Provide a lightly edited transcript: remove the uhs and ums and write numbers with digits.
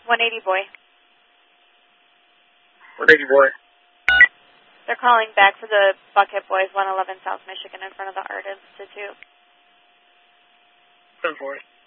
180 boy. 180 boy. They're calling back for the Buckhead boys, 111 South Michigan in front of the Art Institute. 10-4.